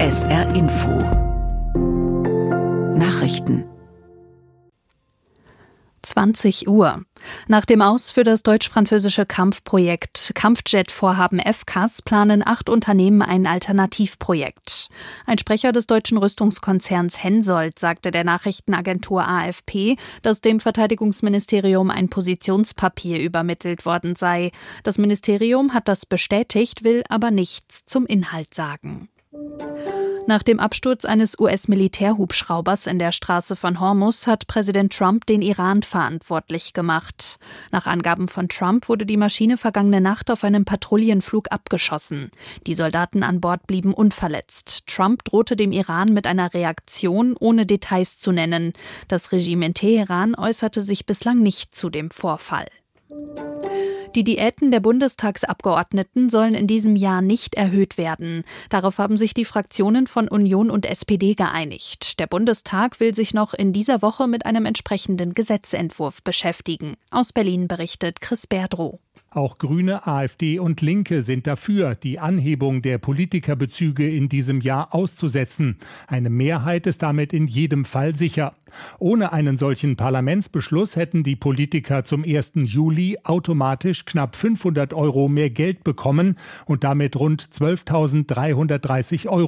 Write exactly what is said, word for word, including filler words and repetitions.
S R Info Nachrichten zwanzig Uhr. Nach dem Aus für das deutsch-französische Kampfprojekt Kampfjet-Vorhaben F C A S planen acht Unternehmen ein Alternativprojekt. Ein Sprecher des deutschen Rüstungskonzerns Hensoldt sagte der Nachrichtenagentur A F P, dass dem Verteidigungsministerium ein Positionspapier übermittelt worden sei. Das Ministerium hat das bestätigt, will aber nichts zum Inhalt sagen. Nach dem Absturz eines U S-Militärhubschraubers in der Straße von Hormuz hat Präsident Trump den Iran verantwortlich gemacht. Nach Angaben von Trump wurde die Maschine vergangene Nacht auf einem Patrouillenflug abgeschossen. Die Soldaten an Bord blieben unverletzt. Trump drohte dem Iran mit einer Reaktion, ohne Details zu nennen. Das Regime in Teheran äußerte sich bislang nicht zu dem Vorfall. Die Diäten der Bundestagsabgeordneten sollen in diesem Jahr nicht erhöht werden. Darauf haben sich die Fraktionen von Union und S P D geeinigt. Der Bundestag will sich noch in dieser Woche mit einem entsprechenden Gesetzentwurf beschäftigen. Aus Berlin berichtet Chris Berdrow. Auch Grüne, A F D und Linke sind dafür, die Anhebung der Politikerbezüge in diesem Jahr auszusetzen. Eine Mehrheit ist damit in jedem Fall sicher. Ohne einen solchen Parlamentsbeschluss hätten die Politiker zum ersten Juli automatisch knapp fünfhundert Euro mehr Geld bekommen und damit rund zwölftausenddreihundertdreißig Euro.